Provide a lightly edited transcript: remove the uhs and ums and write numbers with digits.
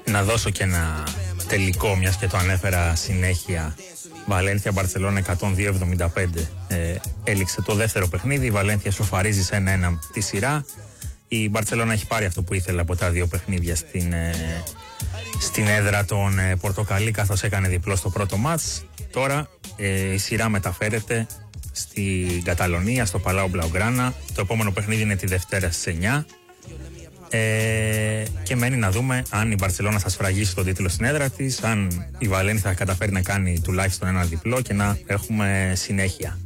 Να δώσω και ένα τελικό, μιας και το ανέφερα συνέχεια. Βαλένθια Μπαρσελόνα 102-75. Έληξε το δεύτερο παιχνίδι. Η Βαλένθια σοφαρίζει σε 1-1 τη σειρά. Η Μπαρσελόνα έχει πάρει αυτό που ήθελε από τα δύο παιχνίδια στην έδρα των Πορτοκαλί, καθώς έκανε διπλό στο πρώτο μάτς. Τώρα η σειρά μεταφέρεται στην Καταλωνία, στο Παλάο Μπλαουγκράνα. Το επόμενο παιχνίδι είναι τη Δευτέρα στις 9. Και μένει να δούμε αν η Μπαρσελόνα θα σφραγίσει τον τίτλο στην έδρα της, αν η Βαλένθια θα καταφέρει να κάνει τουλάχιστον ένα διπλό και να έχουμε συνέχεια.